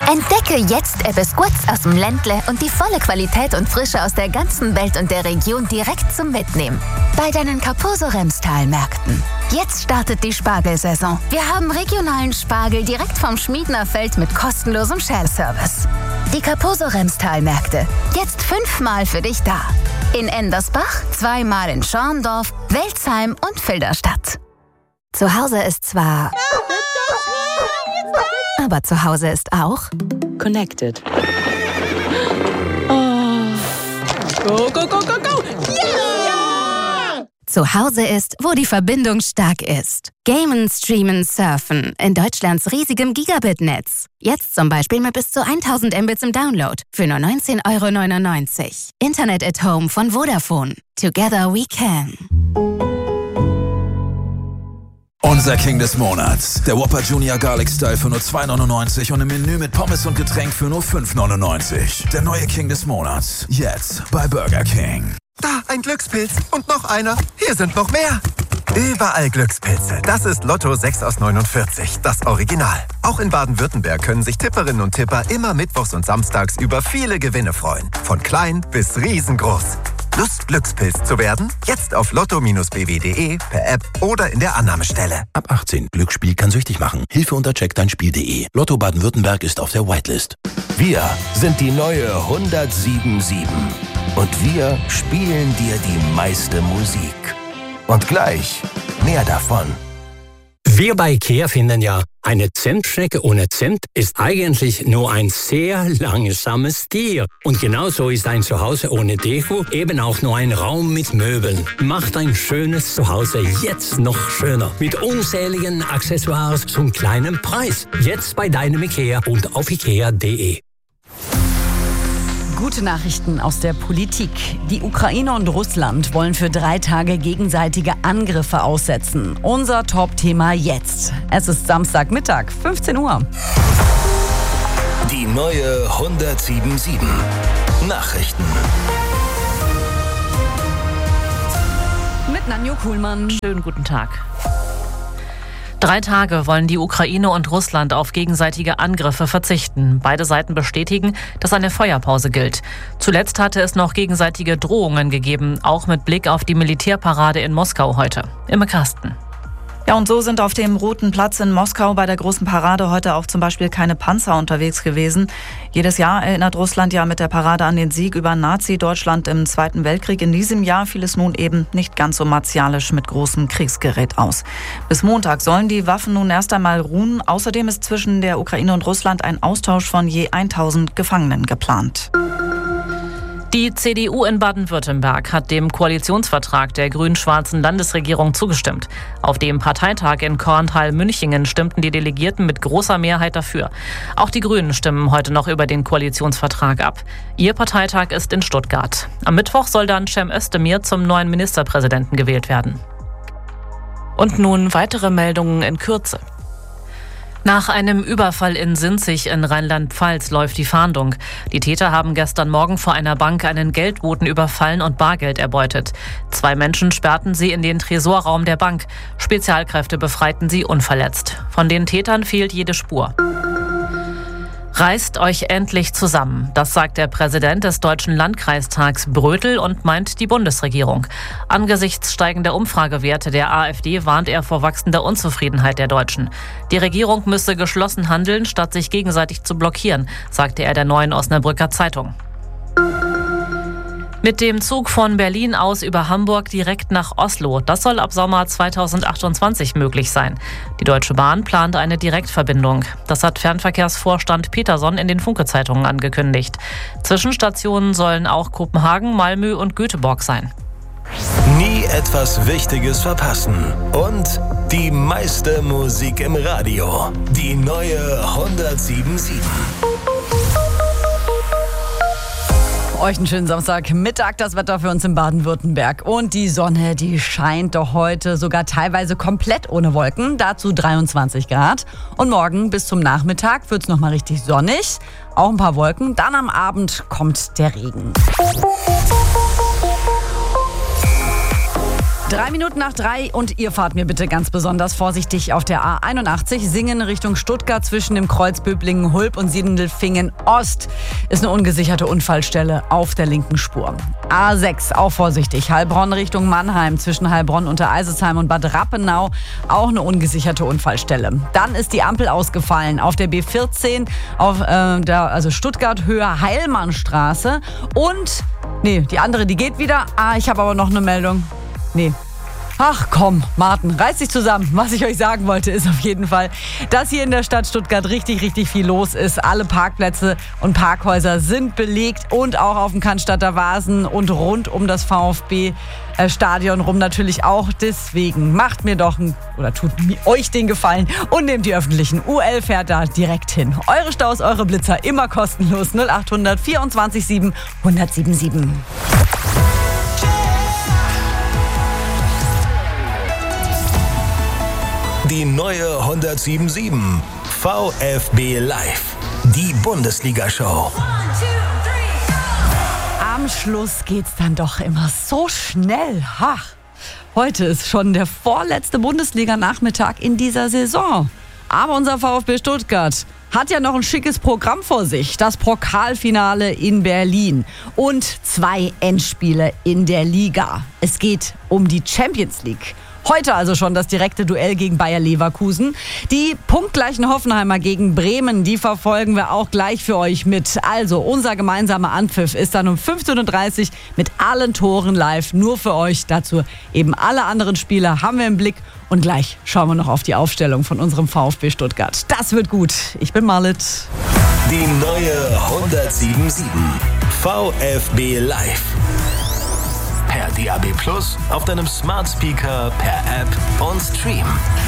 Entdecke jetzt Ebbe Squats aus dem Ländle und die volle Qualität und Frische aus der ganzen Welt und der Region direkt zum Mitnehmen. Bei deinen Carposo-Remstal-Märkten. Jetzt startet die Spargelsaison. Wir haben regionalen Spargel direkt vom Schmiedner Feld mit kostenlosem Shell-Service. Die Carposo-Remstal-Märkte. Jetzt 5-mal für dich da. In Endersbach, 2-mal in Schorndorf, Welzheim und Filderstadt. Zu Hause ist zwar... aber zu Hause ist auch... Connected. Oh. Go, go, go, go, go! Yeah! Zu Hause ist, wo die Verbindung stark ist. Gamen, Streamen, Surfen in Deutschlands riesigem Gigabit-Netz. Jetzt zum Beispiel mit bis zu 1000 Mbits im Download für nur 19,99 €. Internet at Home von Vodafone. Together we can. Unser King des Monats. Der Whopper Junior Garlic Style für nur 2,99 € und im Menü mit Pommes und Getränk für nur 5,99 €. Der neue King des Monats. Jetzt bei Burger King. Da, ein Glückspilz. Und noch einer. Hier sind noch mehr. Überall Glückspilze. Das ist Lotto 6 aus 49. Das Original. Auch in Baden-Württemberg können sich Tipperinnen und Tipper immer mittwochs und samstags über viele Gewinne freuen. Von klein bis riesengroß. Lust, Glückspilz zu werden? Jetzt auf lotto-bw.de, per App oder in der Annahmestelle. Ab 18. Glücksspiel kann süchtig machen. Hilfe unter checkdeinspiel.de. Lotto Baden-Württemberg ist auf der Whitelist. Wir sind die neue 107.7. Und wir spielen dir die meiste Musik. Und gleich mehr davon. Wir bei IKEA finden ja, eine Zimtschnecke ohne Zimt ist eigentlich nur ein sehr langsames Tier. Und genauso ist ein Zuhause ohne Deko eben auch nur ein Raum mit Möbeln. Macht ein schönes Zuhause jetzt noch schöner. Mit unzähligen Accessoires zum kleinen Preis. Jetzt bei deinem IKEA und auf ikea.de. Gute Nachrichten aus der Politik. Die Ukraine und Russland wollen für 3 Tage gegenseitige Angriffe aussetzen. Unser Top-Thema jetzt. Es ist Samstagmittag, 15 Uhr. Die neue 107.7 Nachrichten. Mit Nanjo Kuhlmann. Schönen guten Tag. 3 Tage wollen die Ukraine und Russland auf gegenseitige Angriffe verzichten. Beide Seiten bestätigen, dass eine Feuerpause gilt. Zuletzt hatte es noch gegenseitige Drohungen gegeben, auch mit Blick auf die Militärparade in Moskau heute. Imme Karsten. Ja, und so sind auf dem Roten Platz in Moskau bei der großen Parade heute auch zum Beispiel keine Panzer unterwegs gewesen. Jedes Jahr erinnert Russland ja mit der Parade an den Sieg über Nazi-Deutschland im Zweiten Weltkrieg. In diesem Jahr fiel es nun eben nicht ganz so martialisch mit großem Kriegsgerät aus. Bis Montag sollen die Waffen nun erst einmal ruhen. Außerdem ist zwischen der Ukraine und Russland ein Austausch von je 1000 Gefangenen geplant. Die CDU in Baden-Württemberg hat dem Koalitionsvertrag der grün-schwarzen Landesregierung zugestimmt. Auf dem Parteitag in Korntal-Münchingen stimmten die Delegierten mit großer Mehrheit dafür. Auch die Grünen stimmen heute noch über den Koalitionsvertrag ab. Ihr Parteitag ist in Stuttgart. Am Mittwoch soll dann Cem Özdemir zum neuen Ministerpräsidenten gewählt werden. Und nun weitere Meldungen in Kürze. Nach einem Überfall in Sinzig in Rheinland-Pfalz läuft die Fahndung. Die Täter haben gestern Morgen vor einer Bank einen Geldboten überfallen und Bargeld erbeutet. 2 Menschen sperrten sie in den Tresorraum der Bank. Spezialkräfte befreiten sie unverletzt. Von den Tätern fehlt jede Spur. Reißt euch endlich zusammen. Das sagt der Präsident des Deutschen Landkreistags Brötel und meint die Bundesregierung. Angesichts steigender Umfragewerte der AfD warnt er vor wachsender Unzufriedenheit der Deutschen. Die Regierung müsse geschlossen handeln, statt sich gegenseitig zu blockieren, sagte er der Neuen Osnabrücker Zeitung. Mit dem Zug von Berlin aus über Hamburg direkt nach Oslo. Das soll ab Sommer 2028 möglich sein. Die Deutsche Bahn plant eine Direktverbindung. Das hat Fernverkehrsvorstand Peterson in den Funke-Zeitungen angekündigt. Zwischenstationen sollen auch Kopenhagen, Malmö und Göteborg sein. Nie etwas Wichtiges verpassen. Und die meiste Musik im Radio. Die neue 107.7. Euch einen schönen Samstagmittag, das Wetter für uns in Baden-Württemberg. Und die Sonne, die scheint doch heute sogar teilweise komplett ohne Wolken. Dazu 23 Grad. Und morgen bis zum Nachmittag wird es nochmal richtig sonnig. Auch ein paar Wolken. Dann am Abend kommt der Regen. 3 Minuten nach 3 und ihr fahrt mir bitte ganz besonders vorsichtig auf der A81. Singen Richtung Stuttgart zwischen dem Kreuz Böblingen-Hulb und Sindelfingen-Ost ist eine ungesicherte Unfallstelle auf der linken Spur. A6, auch vorsichtig. Heilbronn Richtung Mannheim zwischen Heilbronn unter Eisesheim und Bad Rappenau, auch eine ungesicherte Unfallstelle. Dann ist die Ampel ausgefallen auf der B14, also Stuttgart Höhe Heilmannstraße und, die andere, die geht wieder. Ich habe aber noch eine Meldung. Ach komm, Martin, reiß dich zusammen. Was ich euch sagen wollte, ist auf jeden Fall, dass hier in der Stadt Stuttgart richtig, richtig viel los ist. Alle Parkplätze und Parkhäuser sind belegt und auch auf dem Cannstatter Vasen und rund um das VfB-Stadion rum natürlich auch. Deswegen macht mir doch tut euch den Gefallen und nehmt die öffentlichen. UL fährt da direkt hin. Eure Staus, eure Blitzer, immer kostenlos. 0800 24 7 1077. Die neue 1077 VfB Live. Die Bundesliga-Show. Am Schluss geht's dann doch immer so schnell. Heute ist schon der vorletzte Bundesliga-Nachmittag in dieser Saison. Aber unser VfB Stuttgart hat ja noch ein schickes Programm vor sich. Das Pokalfinale in Berlin und 2 Endspiele in der Liga. Es geht um die Champions League. Heute also schon das direkte Duell gegen Bayer Leverkusen. Die punktgleichen Hoffenheimer gegen Bremen, die verfolgen wir auch gleich für euch mit. Also unser gemeinsamer Anpfiff ist dann um 15:30 Uhr mit allen Toren live. Nur für euch. Dazu eben alle anderen Spiele haben wir im Blick. Und gleich schauen wir noch auf die Aufstellung von unserem VfB Stuttgart. Das wird gut. Ich bin Marlit. Die neue 1077 VfB Live. Per DAB+, auf deinem Smart Speaker, per App und Stream.